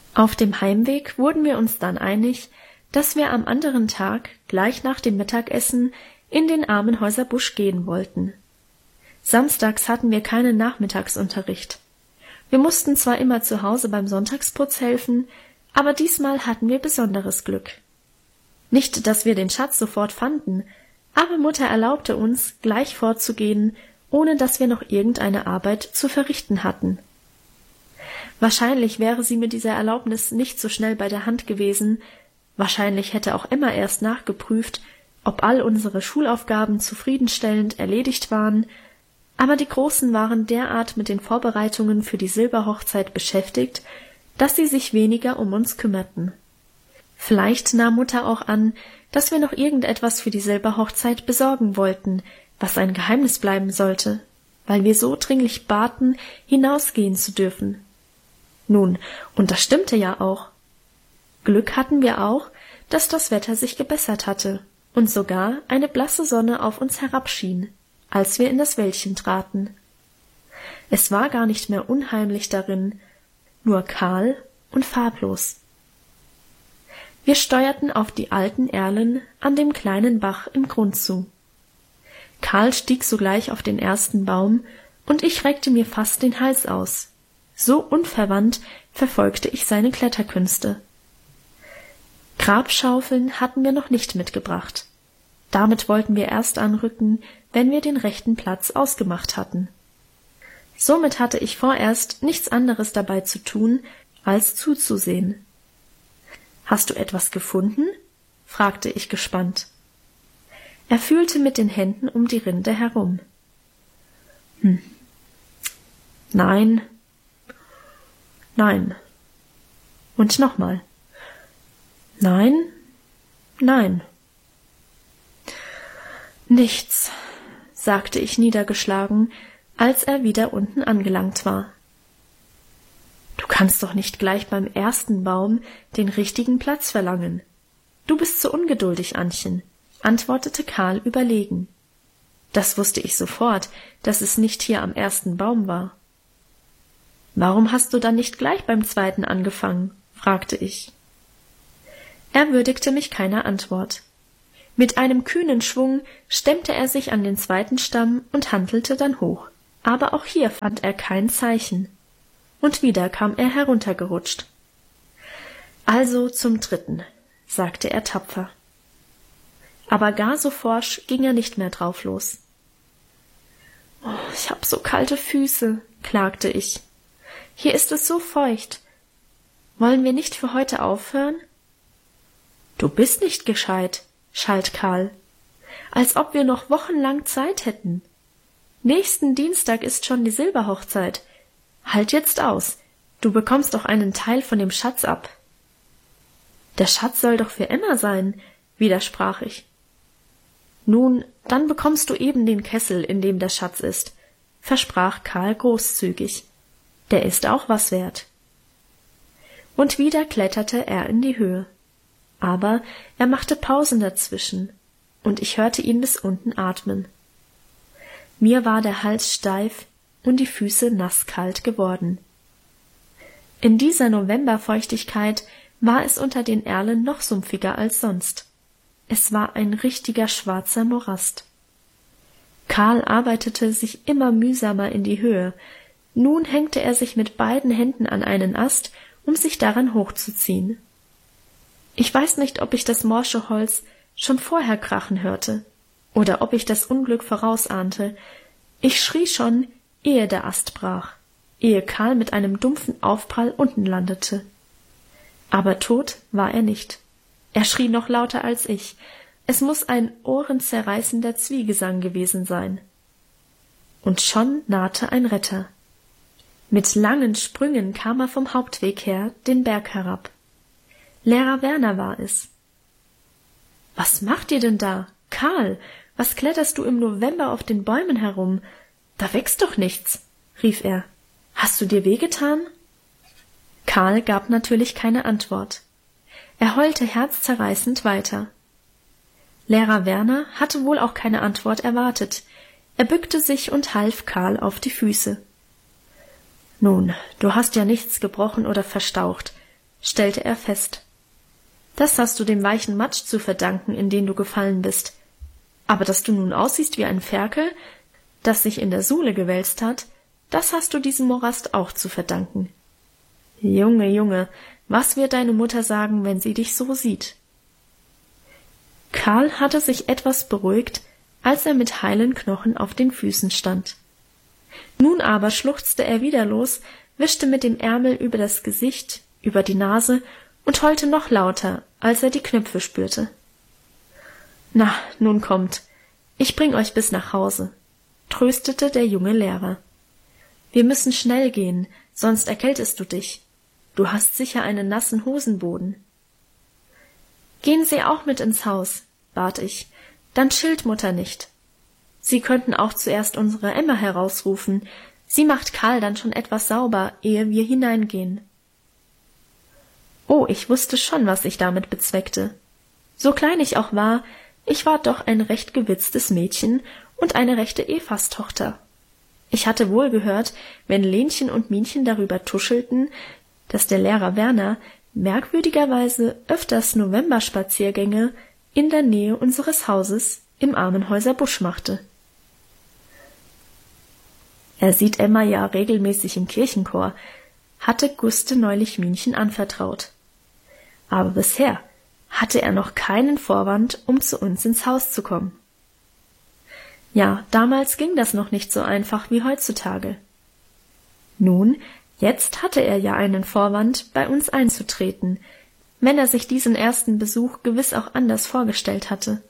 Auf dem Heimweg wurden wir uns dann einig, dass wir am anderen Tag, gleich nach dem Mittagessen, in den Armenhäuser Busch gehen wollten. Samstags hatten wir keinen Nachmittagsunterricht. Wir mussten zwar immer zu Hause beim Sonntagsputz helfen, aber diesmal hatten wir besonderes Glück. Nicht, dass wir den Schatz sofort fanden, aber Mutter erlaubte uns, gleich fortzugehen, ohne dass wir noch irgendeine Arbeit zu verrichten hatten. Wahrscheinlich wäre sie mit dieser Erlaubnis nicht so schnell bei der Hand gewesen, wahrscheinlich hätte auch Emma erst nachgeprüft, ob all unsere Schulaufgaben zufriedenstellend erledigt waren, aber die Großen waren derart mit den Vorbereitungen für die Silberhochzeit beschäftigt, dass sie sich weniger um uns kümmerten. Vielleicht nahm Mutter auch an, dass wir noch irgendetwas für die Silberhochzeit besorgen wollten, was ein Geheimnis bleiben sollte, weil wir so dringlich baten, hinausgehen zu dürfen. Nun, und das stimmte ja auch. Glück hatten wir auch, dass das Wetter sich gebessert hatte und sogar eine blasse Sonne auf uns herabschien, als wir in das Wäldchen traten. Es war gar nicht mehr unheimlich darin, nur kahl und farblos. Wir steuerten auf die alten Erlen an dem kleinen Bach im Grund zu. Karl stieg sogleich auf den ersten Baum, und ich reckte mir fast den Hals aus. So unverwandt verfolgte ich seine Kletterkünste. Grabschaufeln hatten wir noch nicht mitgebracht. Damit wollten wir erst anrücken, wenn wir den rechten Platz ausgemacht hatten. Somit hatte ich vorerst nichts anderes dabei zu tun, als zuzusehen. »Hast du etwas gefunden?« fragte ich gespannt. Er fühlte mit den Händen um die Rinde herum. Nein. Nein. Und nochmal. Nein. Nein. Nichts, sagte ich niedergeschlagen, als er wieder unten angelangt war. Du kannst doch nicht gleich beim ersten Baum den richtigen Platz verlangen. Du bist zu ungeduldig, Annchen, antwortete Karl überlegen. Das wusste ich sofort, dass es nicht hier am ersten Baum war. Warum hast du dann nicht gleich beim zweiten angefangen? Fragte ich. Er würdigte mich keiner Antwort. Mit einem kühnen Schwung stemmte er sich an den zweiten Stamm und hantelte dann hoch. Aber auch hier fand er kein Zeichen. Und wieder kam er heruntergerutscht. Also zum dritten, sagte er tapfer. Aber gar so forsch ging er nicht mehr drauf los. Oh, ich hab so kalte Füße, klagte ich. Hier ist es so feucht. Wollen wir nicht für heute aufhören? Du bist nicht gescheit, schalt Karl. Als ob wir noch wochenlang Zeit hätten. Nächsten Dienstag ist schon die Silberhochzeit. Halt jetzt aus. Du bekommst doch einen Teil von dem Schatz ab. Der Schatz soll doch für Emma sein, widersprach ich. Nun, dann bekommst du eben den Kessel, in dem der Schatz ist, versprach Karl großzügig. Der ist auch was wert. Und wieder kletterte er in die Höhe. Aber er machte Pausen dazwischen, und ich hörte ihn bis unten atmen. Mir war der Hals steif und die Füße nasskalt geworden. In dieser Novemberfeuchtigkeit war es unter den Erlen noch sumpfiger als sonst. Es war ein richtiger schwarzer Morast. Karl arbeitete sich immer mühsamer in die Höhe. Nun hängte er sich mit beiden Händen an einen Ast, um sich daran hochzuziehen. Ich weiß nicht, ob ich das morsche Holz schon vorher krachen hörte, oder ob ich das Unglück vorausahnte. Ich schrie schon, ehe der Ast brach, ehe Karl mit einem dumpfen Aufprall unten landete. Aber tot war er nicht. Er schrie noch lauter als ich. Es muß ein ohrenzerreißender Zwiegesang gewesen sein. Und schon nahte ein Retter. Mit langen Sprüngen kam er vom Hauptweg her den Berg herab. Lehrer Werner war es. »Was macht ihr denn da? Karl, was kletterst du im November auf den Bäumen herum? Da wächst doch nichts«, rief er. »Hast du dir wehgetan?« Karl gab natürlich keine Antwort. Er heulte herzzerreißend weiter. Lehrer Werner hatte wohl auch keine Antwort erwartet. Er bückte sich und half Karl auf die Füße. »Nun, du hast ja nichts gebrochen oder verstaucht. stellte er fest. Das hast du dem weichen Matsch zu verdanken, in den du gefallen bist. Aber dass du nun aussiehst wie ein Ferkel, das sich in der Sule gewälzt hat, das hast du diesem Morast auch zu verdanken. Junge, Junge, was wird deine Mutter sagen, wenn sie dich so sieht? Karl hatte sich etwas beruhigt, als er mit heilen Knochen auf den Füßen stand. Nun aber schluchzte er wieder los, wischte mit dem Ärmel über das Gesicht, über die Nase und heulte noch lauter, als er die Knöpfe spürte. »Na, nun kommt, ich bring euch bis nach Hause«, tröstete der junge Lehrer. »Wir müssen schnell gehen, sonst erkältest du dich. Du hast sicher einen nassen Hosenboden.« »Gehen Sie auch mit ins Haus«, bat ich, »dann chillt Mutter nicht. Sie könnten auch zuerst unsere Emma herausrufen, sie macht Karl dann schon etwas sauber, ehe wir hineingehen.« Oh, ich wusste schon, was ich damit bezweckte. So klein ich auch war, ich war doch ein recht gewitztes Mädchen und eine rechte Evastochter. Ich hatte wohl gehört, wenn Lenchen und Minchen darüber tuschelten, dass der Lehrer Werner merkwürdigerweise öfters Novemberspaziergänge in der Nähe unseres Hauses im Armenhäuser Busch machte. Er sieht Emma ja regelmäßig im Kirchenchor, hatte Guste neulich Minchen anvertraut. Aber bisher hatte er noch keinen Vorwand, um zu uns ins Haus zu kommen. Ja, damals ging das noch nicht so einfach wie heutzutage. Nun, jetzt hatte er ja einen Vorwand, bei uns einzutreten, wenn er sich diesen ersten Besuch gewiss auch anders vorgestellt hatte.